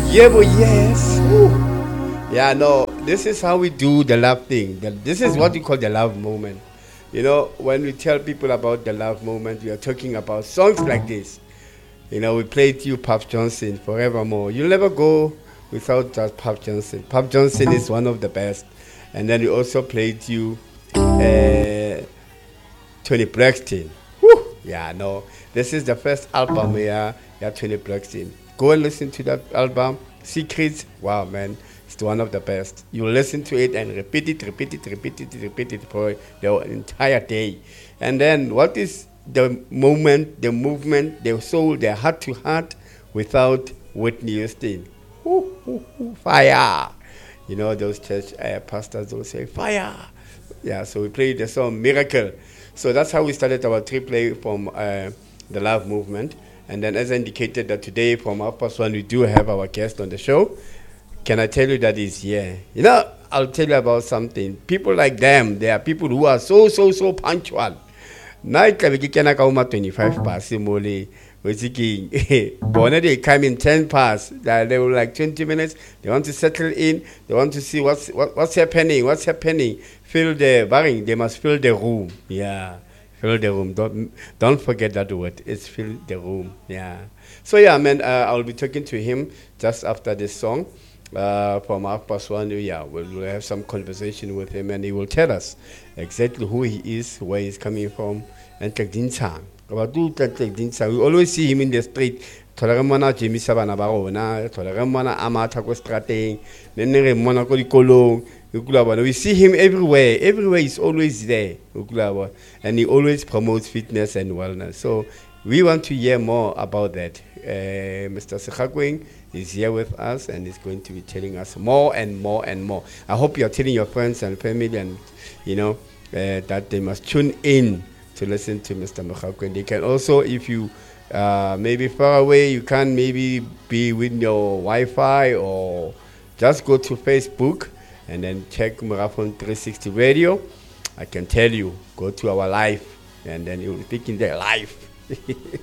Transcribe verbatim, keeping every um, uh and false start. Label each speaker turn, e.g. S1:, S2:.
S1: Yeah, but yes. Woo. Yeah, no, this is how we do the love thing. The- This is what we call the love moment. You know, when we tell people about the love moment, we are talking about songs like this. You know, we played you Pop Johnson forevermore. You'll never go without that Pop Johnson. Pop Johnson is one of the best. And then we also played you uh, Tony Braxton. Whew. Yeah, no. This is the first album, yeah, yeah, Tony Braxton. Go and listen to that album. Secrets. Wow, man. It's one of the best. You listen to it and repeat it, repeat it, repeat it, repeat it for the entire day. And then what is the moment, the movement, the soul, the heart to heart without Whitney Houston? Woo, woo, woo, fire. You know, those church uh, pastors will say, fire. Yeah, so we played the song Miracle. So that's how we started our trip play from uh, the Love Movement. And then, as I indicated, that today from half past one, we do have our guest on the show. Can I tell you that he's here? You know, I'll tell you about something. People like them, they are people who are so, so, so punctual. Now, twenty-five past, mole. Born they come in ten past. They were like twenty minutes. They want to settle in. They want to see what's what, what's happening. What's happening? Fill the barring. They must fill the room. Yeah, fill the room. Don't don't forget that word. It's fill the room. Yeah. So yeah, man. Uh, I'll be talking to him just after this song. Uh, from half past one, yeah, we'll, we'll have some conversation with him, and he will tell us exactly who he is, where he's coming from, and Tlekdinsang. About do Tlekdinsang. We always see him in the street. Toleramana Jimmy Sabana Barona, Toleramana Amata ko strateng, Nenere Monaco di Kolong. We see him everywhere. Everywhere he's always there. And he always promotes fitness and wellness. So we want to hear more about that. Uh, Mister Sekhakweng is here with us and is going to be telling us more and more and more. I hope you're telling your friends and family and, you know, uh, that they must tune in to listen to Mister Sekhakweng. They can also, if you uh, maybe far away, you can maybe be with your Wi-Fi or just go to Facebook and then check Marathon three sixty Radio. I can tell you, go to our live and then you'll be speaking there live.